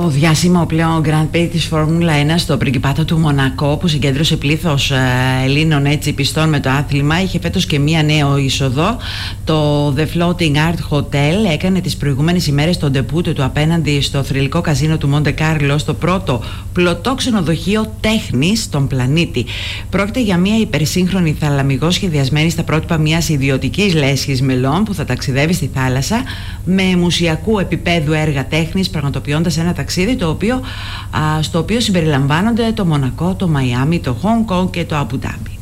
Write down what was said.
Το διάσημο πλέον Grand Prix της Φόρμουλα 1 στο Πριγκιπάτο του Μονακό, που συγκέντρωσε πλήθος Ελλήνων πιστών με το άθλημα, είχε φέτος και μία νέο είσοδο. Το The Floating Art Hotel έκανε τις προηγούμενες ημέρες τον ντεπούτο του απέναντι στο θρυλικό καζίνο του Μοντε Κάρλο, στο πρώτο πλωτό ξενοδοχείο τέχνης στον πλανήτη. Πρόκειται για μία υπερσύγχρονη θαλαμιγό σχεδιασμένη στα πρότυπα μιας ιδιωτικής λέσχης μελών που θα ταξιδεύει στη θάλασσα με μουσιακού επίπεδου έργα τέχνης, πραγματοποιώντας ένα ταξίδι στο οποίο συμπεριλαμβάνονται το Μονακό, το Μαϊάμι, το Χονγκ Κονγκ και το Αμπου Ντάμπι.